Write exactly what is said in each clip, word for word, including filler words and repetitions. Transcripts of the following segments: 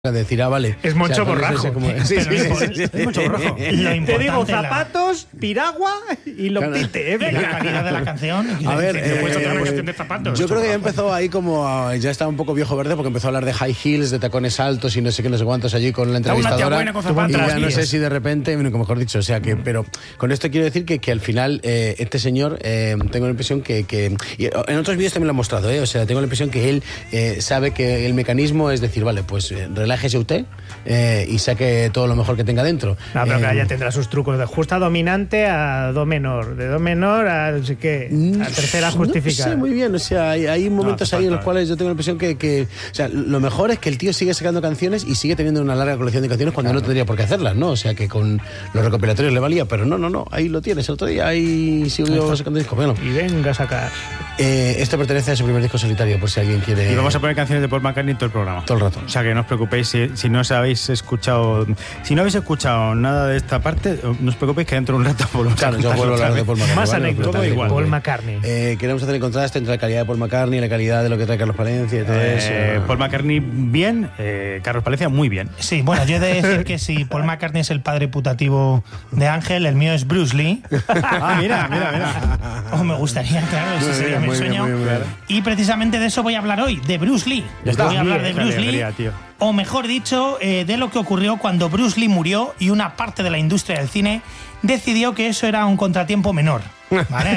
decir, ah, vale. Es Moncho o sea, Borrajo. Como... Sí, sí, sí, sí, sí. Es Moncho Borrajo. Te digo zapatos, piragua y loptite. ¿eh? La calidad de la canción. A ver, eh, eh, otra cuestión de zapatos. Yo creo que ya empezó ahí como a, ya estaba un poco viejo verde porque empezó a hablar de high heels, de tacones altos y no sé qué, no sé cuántos allí con la entrevistadora. Y ya no sé si de repente, bueno, mejor dicho, o sea que, pero con esto quiero decir que, que al final eh, este señor eh, tengo la impresión que, que y en otros vídeos también lo ha mostrado, eh, o sea, tengo la impresión que él eh, sabe que el mecanismo es decir, vale, pues eh, relájese usted eh, y saque todo lo mejor que tenga dentro. No, pero eh, que ya tendrá sus trucos de justa dominante a do menor, de do menor a no sé qué, a tercera justificada. No sé muy bien, o sea, hay, hay momentos no, ahí en los cuales yo tengo la impresión que, que, o sea, lo mejor es que el tío sigue sacando canciones y sigue teniendo una larga colección de canciones cuando claro. no tendría por qué hacerlas, ¿no? O sea, que con los recopilatorios le valía, pero no, no, no, ahí lo tienes, el otro día ahí sigo sacando discos, bueno. Y venga a sacar. Eh, esto pertenece a su primer disco solitario, por si alguien quiere... Y vamos a poner canciones de Paul McCartney todo el programa. Todo el rato. O sea, que no os preocupéis si, si no os habéis escuchado... Si no habéis escuchado nada de esta parte, no os preocupéis que dentro de un rato volvemos claro, a yo vuelvo a hablar de Paul McCartney. Más ¿vale? anécdota igual. Paul McCartney. Eh, queremos hacer el contraste entre la calidad de Paul McCartney y la calidad de lo que trae Carlos Palencia y todo eh, eso. Paul McCartney bien, eh, Carlos Palencia muy bien. Sí, bueno, yo he de decir que si Paul McCartney es el padre putativo de Ángel, el mío es Bruce Lee. Ah, mira, mira, mira. Oh, me gustaría, claro, ese sería mi sueño. Bien, bien. Y precisamente de eso voy a hablar hoy, de Bruce Lee. Ya está. Voy a hablar de Bruce alegría, Lee, tío. o mejor dicho, eh, de lo que ocurrió cuando Bruce Lee murió y una parte de la industria del cine decidió que eso era un contratiempo menor. ¿Vale?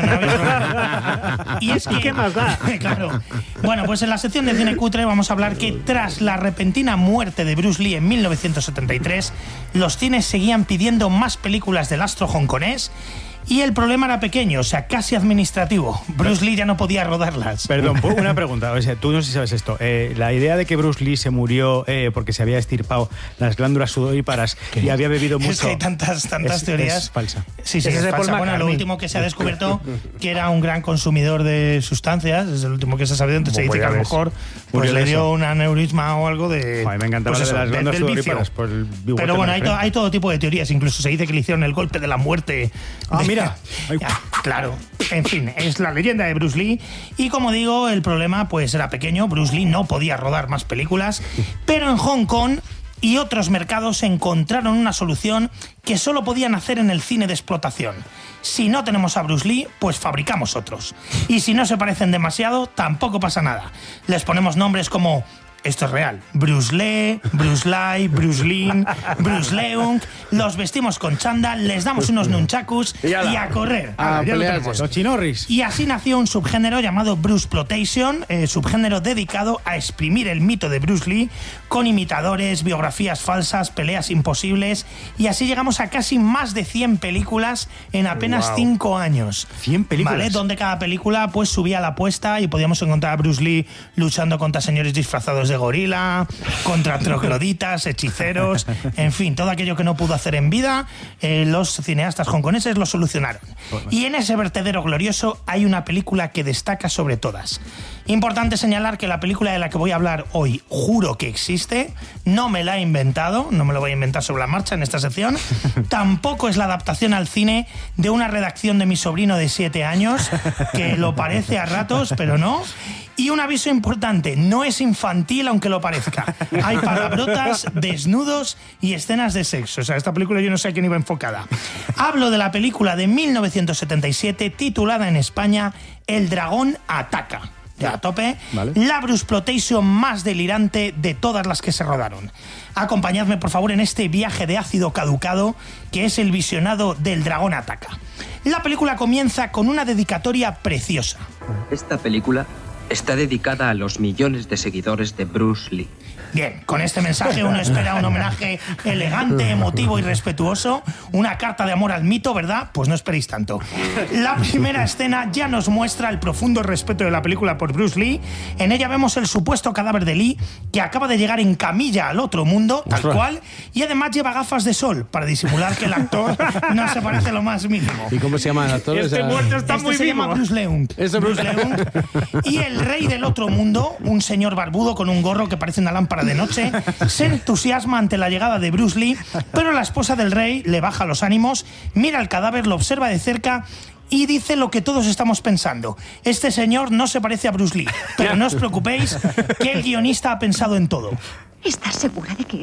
¿No? Y es que, ¿qué más da? Claro. Bueno, pues en la sección de cine cutre vamos a hablar que tras la repentina muerte de Bruce Lee en mil novecientos setenta y tres, los cines seguían pidiendo más películas del astro hongkonés. Y el problema era pequeño, o sea, casi administrativo. Bruce Lee ya no podía rodarlas. Perdón, una pregunta. O sea, tú no sé si sabes esto. Eh, la idea de que Bruce Lee se murió eh, porque se había estirpado las glándulas sudoríparas y había bebido mucho... Es que hay tantas, tantas es, teorías. Es falsa. Sí, sí, es, es falsa. Bueno, lo último que se ha descubierto que era un gran consumidor de sustancias, es el último que se ha sabido. Entonces se dice que a lo mejor pues, le dio un aneurisma o algo de... Ay, me encantaba pues eso, de las glándulas sudoríparas por el Pero bueno, hay, to, hay todo tipo de teorías. Incluso se dice que le hicieron el golpe de la muerte. Ah, de, mira. Ya, claro, en fin, es la leyenda de Bruce Lee. Y como digo, el problema pues era pequeño. Bruce Lee no podía rodar más películas, pero en Hong Kong y otros mercados encontraron una solución que solo podían hacer en el cine de explotación. Si no tenemos a Bruce Lee, pues fabricamos otros. Y si no se parecen demasiado, tampoco pasa nada. Les ponemos nombres como... Esto es real. Bruce Lee, Bruce Lai, Bruce Lin, Bruce Leung. Los vestimos con chándal, les damos unos nunchakus y, y a correr. A ya pelear, lo tenemos. Los chinorris. Y así nació un subgénero llamado Bruceploitation, eh, subgénero dedicado a exprimir el mito de Bruce Lee con imitadores, biografías falsas, peleas imposibles. Y así llegamos a casi más de cien películas en apenas wow. cinco años. cien películas. ¿Vale? Donde cada película pues subía la apuesta y podíamos encontrar a Bruce Lee luchando contra señores disfrazados de gorila, contra trogloditas, hechiceros, en fin, todo aquello que no pudo hacer en vida, eh, los cineastas hongkoneses lo solucionaron. Y en ese vertedero glorioso hay una película que destaca sobre todas. Importante señalar que la película de la que voy a hablar hoy, juro que existe, no me la he inventado, no me lo voy a inventar sobre la marcha en esta sección, tampoco es la adaptación al cine de una redacción de mi sobrino de siete años, que lo parece a ratos, pero no. Y un aviso importante, no es infantil aunque lo parezca. Hay palabrotas, desnudos y escenas de sexo. O sea, esta película yo no sé a quién iba enfocada. Hablo de la película de mil novecientos setenta y siete titulada en España El dragón ataca. Ya a tope, vale. La Bruceploitation más delirante de todas las que se rodaron. Acompañadme por favor en este viaje de ácido caducado que es el visionado del dragón ataca. La película comienza con una dedicatoria preciosa. Esta película está dedicada a los millones de seguidores de Bruce Lee. Bien, con este mensaje uno espera un homenaje elegante, emotivo y respetuoso, una carta de amor al mito, ¿verdad? Pues no esperéis tanto. La primera escena ya nos muestra el profundo respeto de la película por Bruce Lee. En ella vemos el supuesto cadáver de Lee, que acaba de llegar en camilla al otro mundo, tal cual, y además lleva gafas de sol para disimular que el actor no se parece lo más mínimo. ¿Y cómo se llama el actor? Este Esa... muerto está este muy se vivo. llama Bruce Leung. Este Bruce Leung. Y el rey del otro mundo, un señor barbudo con un gorro que parece una lámpara de noche, se entusiasma ante la llegada de Bruce Lee, pero la esposa del rey le baja los ánimos, mira el cadáver, lo observa de cerca y dice lo que todos estamos pensando. Este señor no se parece a Bruce Lee, pero no os preocupéis que el guionista ha pensado en todo. ¿Estás segura de que